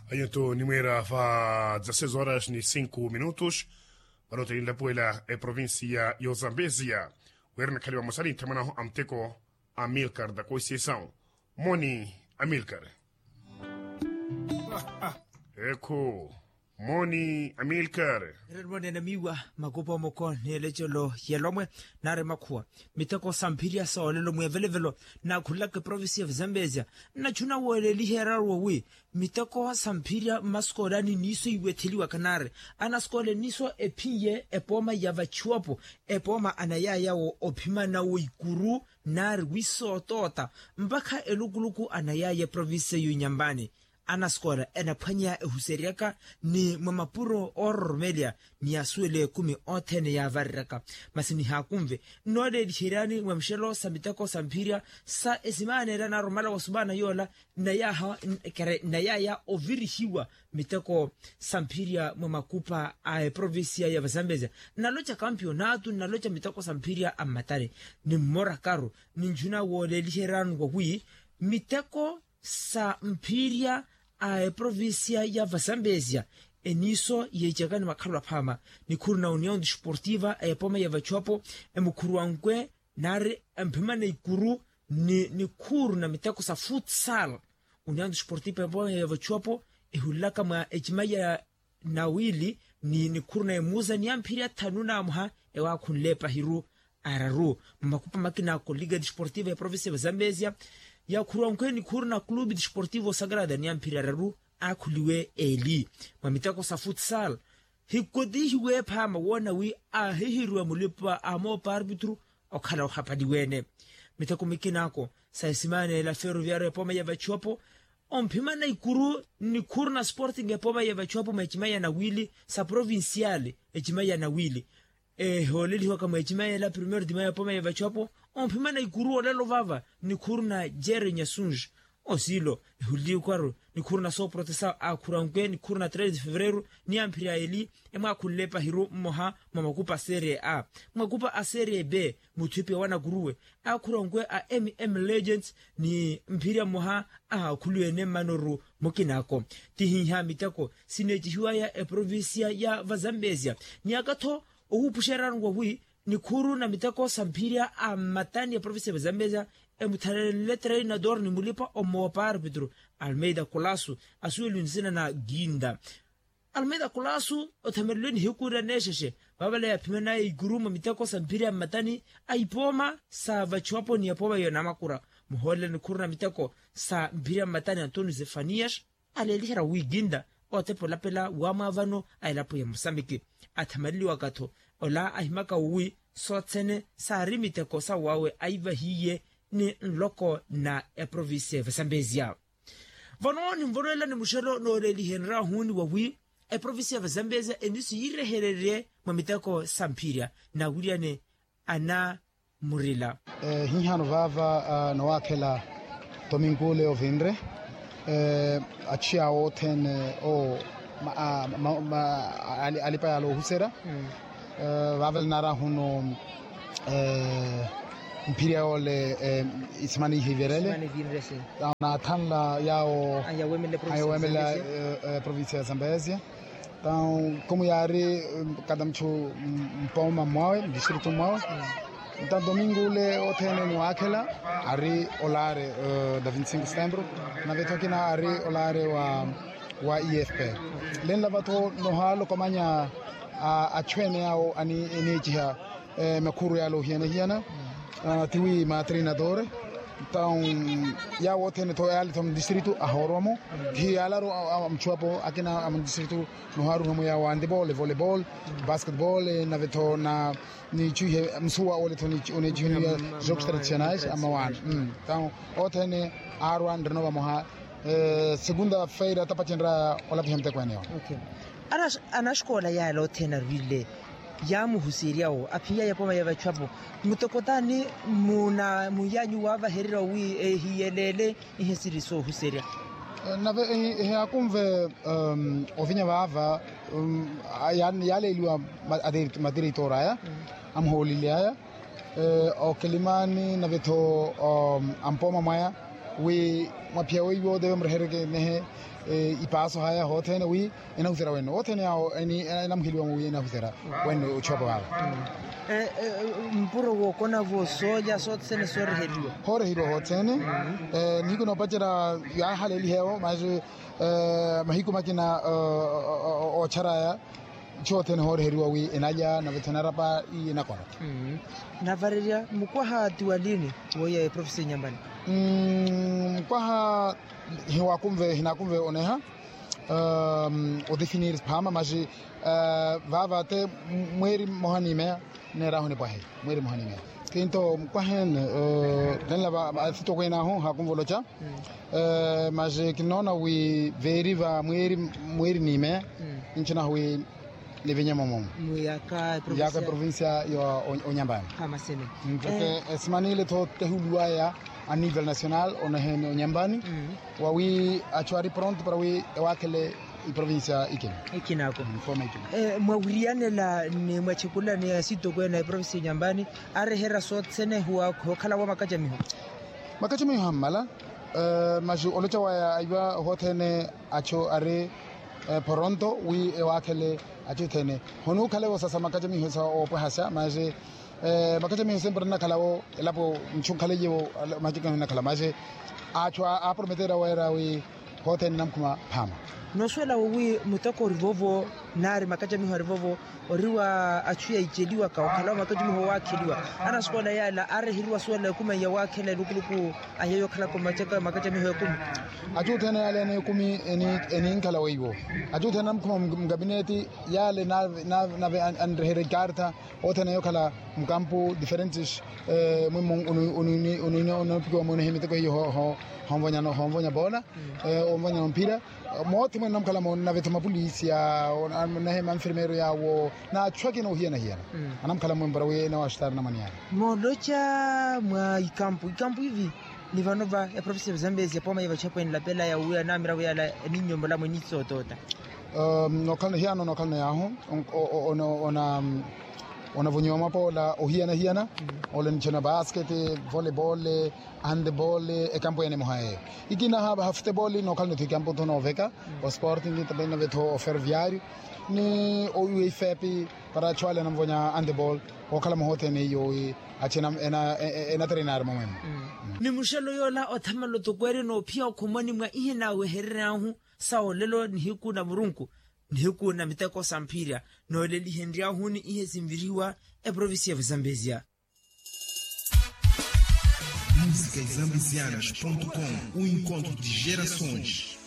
Ayeto nimera fa 16 horas ni 5 minutos. Balote inda puela e provincia yo Zambezia. Werna kaliwa masali tamana amteko Amilcar da koisesão. Moni Amilcar. Eko Moni Amilcar. Rermone na miwa magopa moko ni lecholo yelomwe nare makua. Miteko sampiria sa olelo mwevelevelo na kulake provinsi ya Zambezia. Na chuna wale liherarwa wi. Miteko sampiria maskodani niso iweteliwa kanare. Anaskole niso epinye epoma yavachuapo. Epoma anayaya wo opima na uikuru nare wiso tota. Mbaka elukuluku anayaya provinsi yu nyambani. Anaskora enapanya huseriaka ni mamapuro ormelia ni asuele kumi otene ya varraka masini hakumve node dihirani mwamshelo samitako sampiria sa esimane rana romala wasubana yola na ya ovirihiwa mitako sampiria mamakupa a provincia ya Zambezia na locha kampionatu na locha mitako sampiria amatare ni morakaro ni njuna wole dihirani wahui mitako sa mpiria a provincia ya Zambezia eniso yechakani makalwa pama ni kuru na União Desportiva a poma ya vachuapo mkuru ankwe nare mpima na ikuru ni kuru na mitako sa futsal União Desportiva poma ya vachuapo hulaka ma ejimaya nawili ni kuru na emuza ni ampiria tanuna amha ewa kunlepa hiru araru makupa makina ko Liga Desportiva ya provincia ya Zambezia ya kuruankwe ni kuru na Clube Desportivo Sagrada ni ampira raru akuliwe eli mamitako sa futsal hikodi hiwe pama wona wi ahihiru amulipa amopa arbitru okhala hapadiwene mitako mikinako sa isimane la Ferroviario ya poma ya vachuapo ompima na ikuru ni kuru na Sporting ya poma ya vachuapo mechimaya na wili sa provinciale echimaya na wili holeli hoka mechimaya la Primeiro de Maio poma ya vachuapo ompima na ikuru olelo vava ni kuru na Jerry Nyasunj osilo huli kwaro ni kuru na so protesta akuranke ni kuru na 13 de fevereiro ni ampira eli ema kulepa hiro moha mamakupa Serie A makupa a Serie B mutupe wana guruwe akuranke a MM Legends ni mpira moha kulwe ne manoru mokinako tihiha mitako sineji hiwaya e provincia ya Zambezia ni akato ohupusherangwa hui ni kuru na mitako sampiria a matani ya provinsia ya Zambezia emuthalele treinador ni mulipa omopa arbitro Almeida Colasso asuelu nisina na Ginda Almeida Colasso otamerleni hikura nesheshe babale ya pimena iguruma mitako sampiria matani aipoma sa vachuapo ni apoma yonamakura muhole ni kuru na mitako sa mpiria matani Antonio Zefanias alelihera Ginda otepo lapela wamavano ailapo ya Mosambiki atamarili wakato ola ahimaka uwi sotsene sa rimiteko sa wawe aiva hiye ni loko na province ya Zambezia vanoni mvoroela ni mushelo no reli henra huni wawi province ya Zambezia enisi ireherere mamiteko sampiria na wiliane ana murila hinhano vava no wakela domingole ovindre achia oten o alipa alo husera vavel nara huno mpiria ole ismani hiverele na tanla yao ayawemela provincia ya Zambezia então como yari kadamchu mpoma mwawe distrito mwawe então domingo le otene no akela ari olare da 25 setembro na vetokina ari olare wa IFP len lavato no halo komanya a chwene yao ani energia makuru yalo hiana tiwi ma treinador então ya wote to yali tom distrito ahoromo ki alaro amchuapo akina am distrito no haru no ya handball volleyball basketball na veto na ni chuhe msuwa ole to ni one junior jogos tradicionais amawan então otene arwan renova moha segunda-feira tapachendra ola bihemte kweneo okay ana escola ya lo tena rile ya muhusiriao apia ya poma ya vachuapo mutokotani muna muyanyu wava herira wi hiyelele ihesiriso huseria na ve akumve ovinya vava yale ilua madiritora ya amholilia ya o kelimani na veto ampoma maya we mapia we yo de mrehereke nehe ipaso haya hotene we ina huzera wenu hotene ao eni ina mhiliwa we ina huzera wenu uchopa wala mpuro wo kona vo soja so tsene sore hediwa hore hido hotene niko no pachera ya haleli heo maje mahiku makina ocharaya chotene hore hediwa we enaja na vetenara pa ina kora na vareria mukwa hatualini woye professor Nyambani kwa hinakumve oneha o definir pama maji vava te mweri mohanime ne rahone pahe mweri mohanime kinto kwa hen den la fito kwena ho hakumvolocha maji kinona we veri va mweri nime inchina we levenya momom yaka provincia yo Onyambani kama sene porque esmanile to tehuluaya a nível nacional on a Onyambani wawi achwari pronto para we wakele i provincia ikinako mwawiriane la ni mwachikula ni sito kwena provincia Nyambani are hera so tsene huwa khala wa makajamiho hamala maju olocha wa aiwa hotene acho are Toronto we wakele achutene honu kale wo sasa makajamiho sa o hasa maje makajamiho sempre na kalawo elapo mchunkale yewo majika na kala maje achwa a prometera wa we hotene namkuma pama no swela wi mutako rivovo nari makajamiho rivovo oriwa achuya ijeliwa ka kala makajamiho wakeliwa ana skola yala are hirwa swela kuma ya wakele lukuluku ayeyo kala ko machaka makajamiho kuma achutene yale ne kumi eni kala weiwo achutene namkuma mgabineti yale na andre carta otene yo kala mkampo differentes unu piko mo hemite ko yo honvonya bola onvonya mpira moti mwe namkala mo na vetuma polisia na hema enfermero yawo na chwaki no hiana anamkala mwe mbara we na washtar na maniana molocha mwa ikampu hivi ni vanova ya professor Zambezi poma iva chapo en la pela ya uya na mira ya la ninyo mbola mwenitso tota no kalna yaho ona vonyo mapola ohiana ole nchona basket volleyball handball e campo ene mohae ikina ha futebol no kalno campo to noveka o sporting também veto ferroviário ni o UEFP para chwale na vonya handball o kala mohote ne yo achena ena treinar momem ni mushelo yola othamalo to kwere no phia khumani mwa ihena we hererahu saolelo ni hikuna murunku ndiku na miteko sampiria no leli hendria huni ihe zimbiriwa e província de Zambezia. Músicas zambizianas.com, um encontro de gerações.